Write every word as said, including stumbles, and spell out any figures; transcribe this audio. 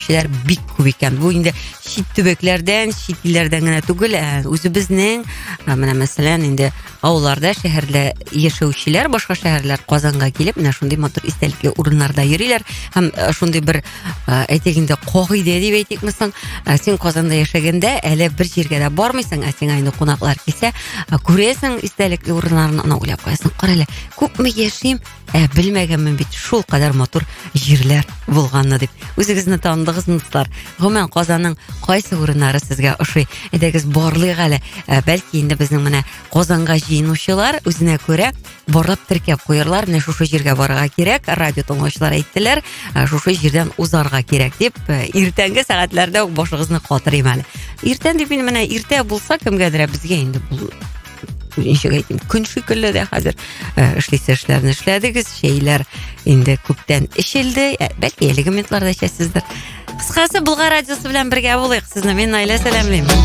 кешеләр бик күп икән. Бу инде чит төбәкләрдән, чит илләрдән генә түгел, үзебезнең, менә мәсәлән, инде авылларда, шәһәрдә яшәүчеләр, башка шәһәрләр Казанга килеп, менә шундый матур истәлекле урыннарда йөриләр. Һәм шундый бер әйтик инде кагыйдә дип әйтикме соң, син Казанда яшәгәндә әле бер җиргә дә бармыйсың, ә сиңа инде кунаклар килсә, күрәсең истәлекле урыннарны, аны уйлап куясың. Кара әле, күпме яшим, ә белмәгәнмен бит шул кадәр матур җирләр булганны дип. Үзегезне таныдыгызмы, дуслар? Гомумән Казанның кайсы урыннары сезгә ошый? Әйдәгез барлыйк әле. Бәлки инде безнең менә Казанга җыенучылар үзенә күрә барлап теркәп куярлар. Менә шушы җиргә барырга кирәк. Радио тыңлаучылар әйттеләр, шушы җирдән узарга кирәк дип, иртәнге сәгатьләрдә үк башыгызны катырыйм әле. Иртән дип инде менә иртә булса, кемгәдер безгә инде бу ничек әйтим, көн шикелле дә хәзер эшлисе эшләрне эшләдегез, шәйләр инде күптән эчелде, бәлки әлеге минутларда эчәсездер. Кыскасы, Болгар радиосы белән бергә булыйк. Сезне мин Наилә сәламлыйм.